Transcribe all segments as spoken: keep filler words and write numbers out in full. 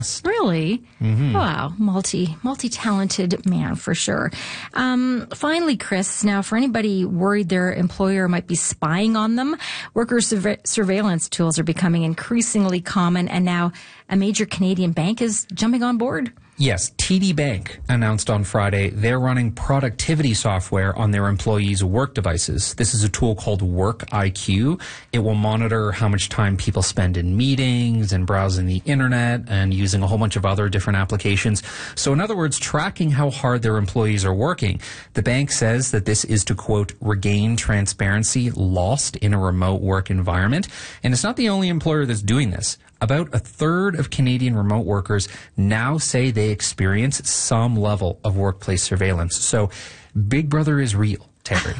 Really? Mm-hmm. Wow. Multi, multi-talented man for sure. Um, finally, Chris, now for anybody worried their employer might be spying on them, worker surve- surveillance tools are becoming increasingly common, and now a major Canadian bank is jumping on board. Yes, T D Bank announced on Friday they're running productivity software on their employees' work devices. This is a tool called Work I Q. It will monitor how much time people spend in meetings and browsing the internet and using a whole bunch of other different applications. So in other words, tracking how hard their employees are working. The bank says that this is to, quote, regain transparency lost in a remote work environment. And it's not the only employer that's doing this. About a third of Canadian remote workers now say they experience some level of workplace surveillance. So Big Brother is real, Terry.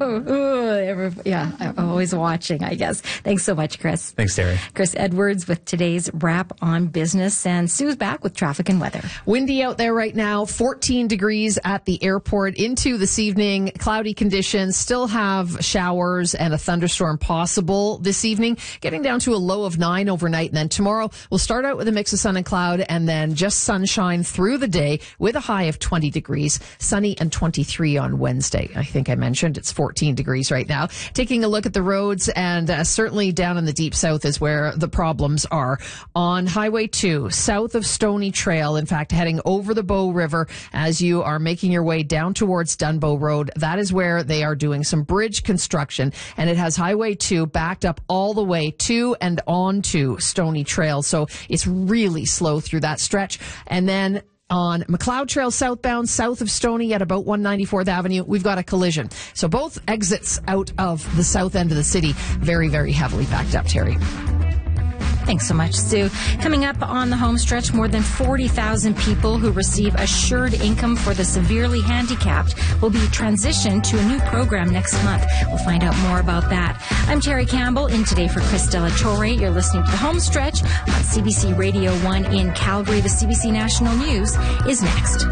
Yeah, I'm always watching, I guess. Thanks so much, Chris. Thanks, Terry. Chris Edwards with today's Wrap on Business, and Sue's back with traffic and weather. Windy out there right now, fourteen degrees at the airport. Into this evening, cloudy conditions, still have showers and a thunderstorm possible this evening, getting down to a low of nine overnight. And then tomorrow, we'll start out with a mix of sun and cloud, and then just sunshine through the day with a high of twenty degrees, sunny and twenty-three on Wednesday. I think I mentioned it's fourteen degrees right now. Taking a look at the roads, and uh, certainly down in the deep south is where the problems are. On Highway two, south of Stony Trail, in fact, heading over the Bow River as you are making your way down towards Dunbow Road, that is where they are doing some bridge construction, and it has Highway two backed up all the way to and onto Stony Trail. So it's really slow through that stretch. And then on McLeod Trail southbound, south of Stony at about one ninety-fourth Avenue, we've got a collision. So both exits out of the south end of the city, very, very heavily backed up, Terry. Thanks so much, Sue. Coming up on the home stretch, more than forty thousand people who receive assured income for the severely handicapped will be transitioned to a new program next month. We'll find out more about that. I'm Terry Campbell, in today for Chris Delatorre. You're listening to the home stretch on C B C Radio one in Calgary. The C B C National News is next.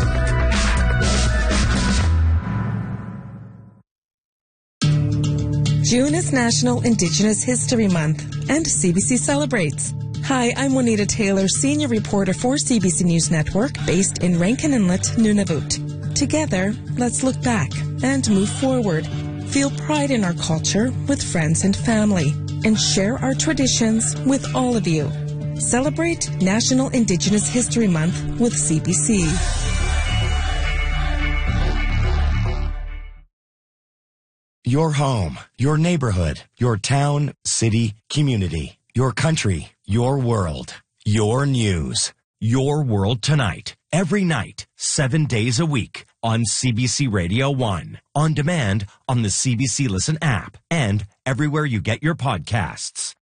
June is National Indigenous History Month, and C B C celebrates. Hi, I'm Juanita Taylor, senior reporter for C B C News Network, based in Rankin Inlet, Nunavut. Together, let's look back and move forward. Feel pride in our culture with friends and family, and share our traditions with all of you. Celebrate National Indigenous History Month with C B C. Your home, your neighborhood, your town, city, community, your country, your world, your news, your world tonight, every night, seven days a week on C B C Radio one, on demand on the C B C Listen app, and everywhere you get your podcasts.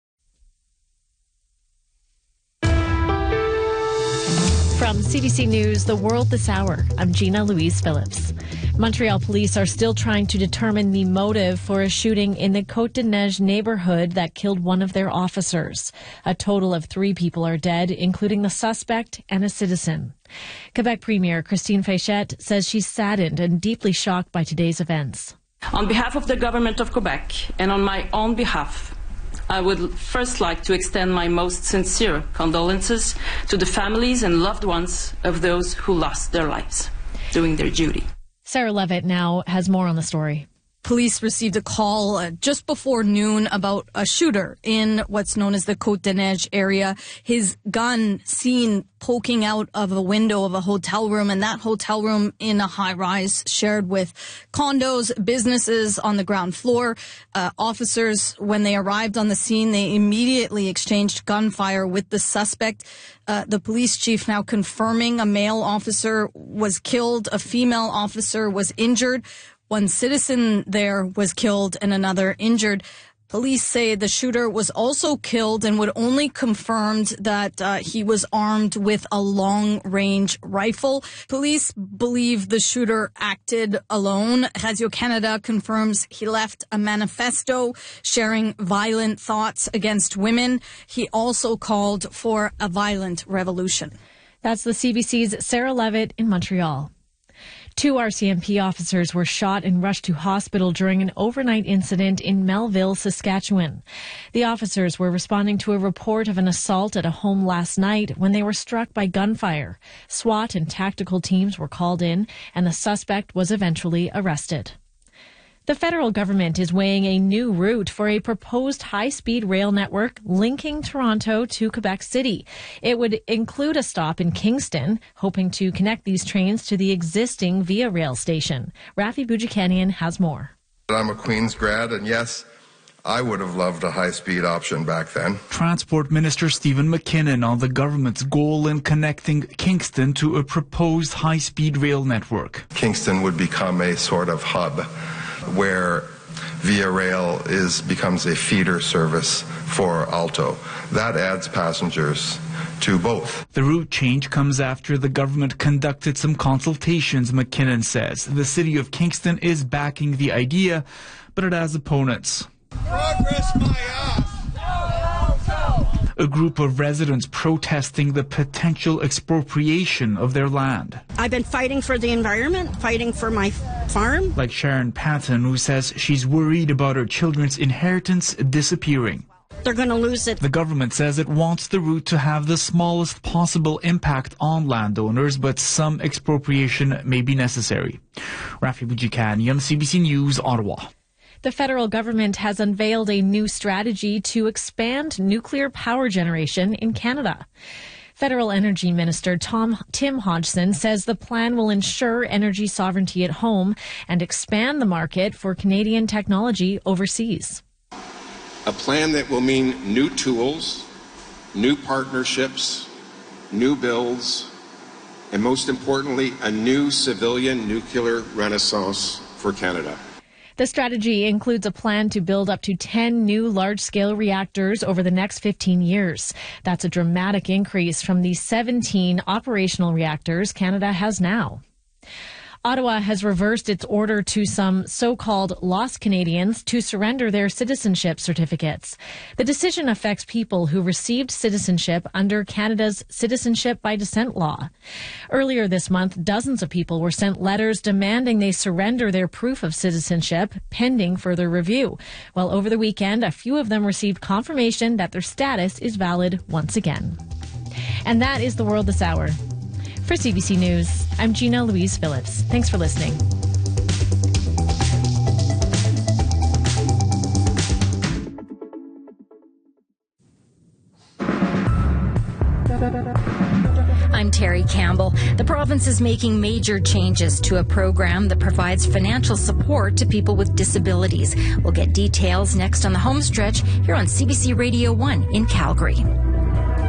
From C B C News, The World This Hour, I'm Gina Louise Phillips. Montreal police are still trying to determine the motive for a shooting in the Côte-des-Neiges neighborhood that killed one of their officers. A total of three people are dead, including the suspect and a citizen. Quebec Premier Christine Fréchette says she's saddened and deeply shocked by today's events. On behalf of the government of Quebec and on my own behalf, I would first like to extend my most sincere condolences to the families and loved ones of those who lost their lives doing their duty. Sarah Levitt now has more on the story. Police received a call uh, just before noon about a shooter in what's known as the Côte-des-Neiges area. His gun seen poking out of a window of a hotel room, and that hotel room in a high-rise shared with condos, businesses on the ground floor. Uh, officers, when they arrived on the scene, they immediately exchanged gunfire with the suspect. Uh, the police chief now confirming a male officer was killed, a female officer was injured. One citizen there was killed and another injured. Police say the shooter was also killed and would only confirmed that uh, he was armed with a long-range rifle. Police believe the shooter acted alone. Radio-Canada confirms he left a manifesto sharing violent thoughts against women. He also called for a violent revolution. That's the C B C's Sarah Levitt in Montreal. Two R C M P officers were shot and rushed to hospital during an overnight incident in Melville, Saskatchewan. The officers were responding to a report of an assault at a home last night when they were struck by gunfire. SWAT and tactical teams were called in, and the suspect was eventually arrested. The federal government is weighing a new route for a proposed high-speed rail network linking Toronto to Quebec City. It would include a stop in Kingston, hoping to connect these trains to the existing Via Rail station. Rafi Boudjikanian has more. I'm a Queen's grad, and yes, I would have loved a high-speed option back then. Transport Minister Stephen McKinnon on the government's goal in connecting Kingston to a proposed high-speed rail network. Kingston would become a sort of hub where Via Rail is becomes a feeder service for Alto. That adds passengers to both. The route change comes after the government conducted some consultations, McKinnon says. The city of Kingston is backing the idea, but it has opponents. Progress my ass! A group of residents protesting the potential expropriation of their land. I've been fighting for the environment, fighting for my farm. Like Sharon Patton, who says she's worried about her children's inheritance disappearing. They're going to lose it. The government says it wants the route to have the smallest possible impact on landowners, but some expropriation may be necessary. Rafi Boudjikanian, C B C News, Ottawa. The federal government has unveiled a new strategy to expand nuclear power generation in Canada. Federal Energy Minister Tom, Tim Hodgson says the plan will ensure energy sovereignty at home and expand the market for Canadian technology overseas. A plan that will mean new tools, new partnerships, new builds, and most importantly, a new civilian nuclear renaissance for Canada. The strategy includes a plan to build up to ten new large-scale reactors over the next fifteen years. That's a dramatic increase from the seventeen operational reactors Canada has now. Ottawa has reversed its order to some so-called lost Canadians to surrender their citizenship certificates. The decision affects people who received citizenship under Canada's Citizenship by Descent law. Earlier this month, dozens of people were sent letters demanding they surrender their proof of citizenship pending further review. While over the weekend, a few of them received confirmation that their status is valid once again. And that is the world this hour. For C B C News, I'm Gina Louise Phillips. Thanks for listening. I'm Terry Campbell. The province is making major changes to a program that provides financial support to people with disabilities. We'll get details next on the home stretch here on C B C Radio one in Calgary.